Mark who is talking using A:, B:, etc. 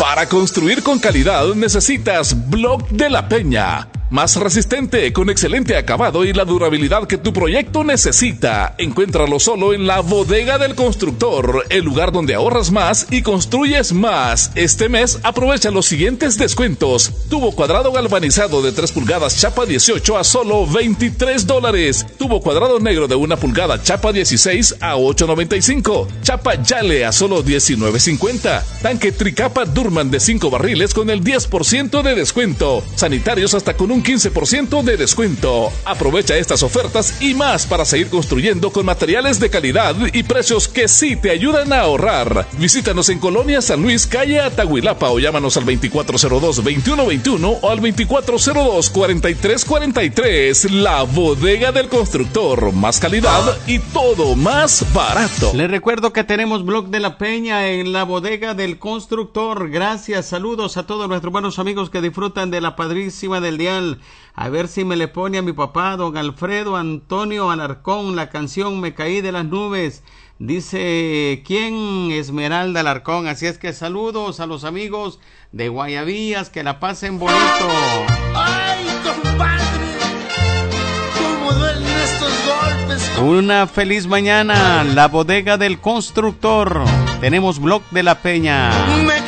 A: Para construir con calidad necesitas Block de la Peña. Más resistente, con excelente acabado y la durabilidad que tu proyecto necesita. Encuéntralo solo en la Bodega del Constructor, el lugar donde ahorras más y construyes más. Este mes aprovecha los siguientes descuentos. Tubo cuadrado galvanizado de 3 pulgadas chapa 18 a solo $23. Tubo cuadrado negro de 1 pulgada chapa 16 a $8.95. Chapa Yale a solo $19.50. Tanque Tricapa Durman de 5 barriles con el 10% de descuento. Sanitarios hasta con un 15% de descuento. Aprovecha estas ofertas y más para seguir construyendo con materiales de calidad y precios que sí te ayudan a ahorrar. Visítanos en Colonia San Luis, calle Atahuilapa, o llámanos al 2402-2121 o al 2402-4343. La Bodega del Constructor. Más calidad y todo más barato.
B: Les recuerdo que tenemos Blog de la Peña en la Bodega del Constructor. Gracias, saludos a todos nuestros buenos amigos que disfrutan de la padrísima del dial. A ver si me le pone a mi papá, don Alfredo Antonio Alarcón, la canción Me Caí de las Nubes. Dice, ¿quién? Esmeralda Alarcón. Así es que saludos a los amigos de Guayabillas, que la pasen bonito.
C: ¡Ay, compadre! ¿Cómo duelen estos golpes?
B: Una feliz mañana, la Bodega del Constructor. Tenemos Blog de la Peña.